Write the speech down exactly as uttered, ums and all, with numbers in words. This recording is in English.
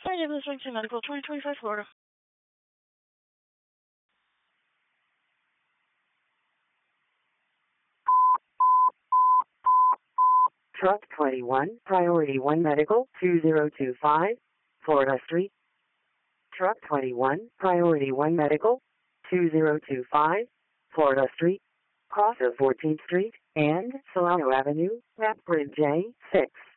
Hi, this is Medical twenty twenty-five Florida. Truck twenty-one, Priority one Medical, two zero two five, Florida Street. Truck twenty-one, Priority one Medical, two zero two five, Florida Street. Cross of fourteenth Street and Solano Avenue, Rathbridge J six.